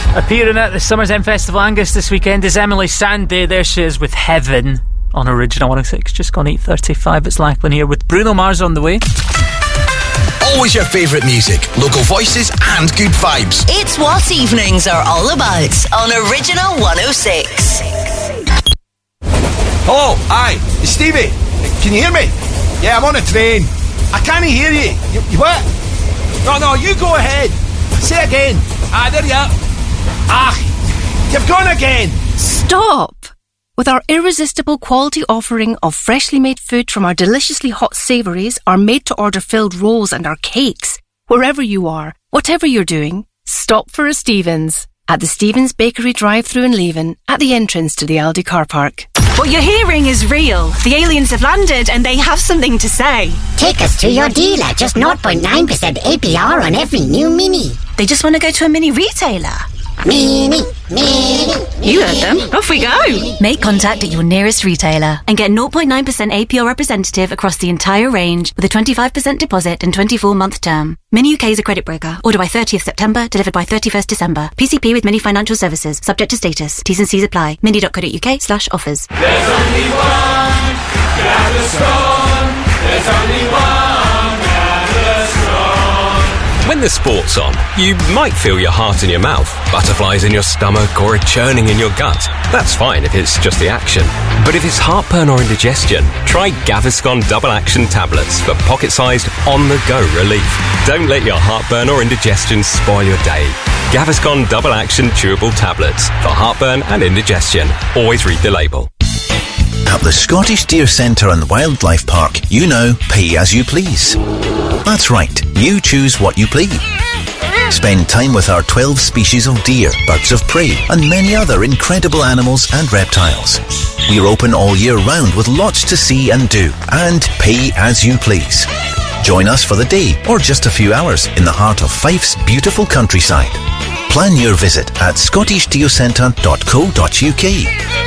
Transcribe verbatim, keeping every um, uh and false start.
Appearing at the Summer's End Festival Angus this weekend is Emily Sandé. There she is with Heaven on Original one oh six. Just gone eight thirty-five. It's Lachlan here with Bruno Mars on the way. Always your favourite music, local voices and good vibes. It's what evenings are all about on Original one oh six. Hello, aye, it's Stevie. Can you hear me? Yeah, I'm on a train. I can't hear you. You, you what? No, no, you go ahead. Say again. Ah, there you are. Ah, you've gone again. Stop! With our irresistible quality offering of freshly made food from our deliciously hot savouries, our made-to-order filled rolls and our cakes, wherever you are, whatever you're doing, stop for a Stevens. At the Stevens Bakery drive-thru in Leven, at the entrance to the Aldi car park. What you're hearing is real. The aliens have landed and they have something to say. Take us to your dealer. Just zero point nine percent A P R on every new Mini. They just want to go to a mini retailer. Mini, Mini. You heard them. Off we go. Make contact at your nearest retailer and get zero point nine percent A P R representative across the entire range with a twenty-five percent deposit and twenty-four month term. Mini U K is a credit broker. Order by thirtieth September, delivered by thirty-first December. P C P with Mini Financial Services. Subject to status. T's and C's apply. mini dot co dot uk slash offers. There's only one Gaviscon. There's only one Gaviscon. When the sport's on, you might feel your heart in your mouth, butterflies in your stomach, or a churning in your gut. That's fine if it's just the action. But if it's heartburn or indigestion, try Gaviscon Double Action Tablets for pocket-sized, on-the-go relief. Don't let your heartburn or indigestion spoil your day. Gaviscon Double Action Chewable Tablets for heartburn and indigestion. Always read the label. At the Scottish Deer Centre and Wildlife Park, you know, pay as you please. That's right, you choose what you please. Spend time with our twelve species of deer, birds of prey, and many other incredible animals and reptiles. We're open all year round with lots to see and do, and pay as you please. Join us for the day or just a few hours in the heart of Fife's beautiful countryside. Plan your visit at scottish deer centre dot co dot uk.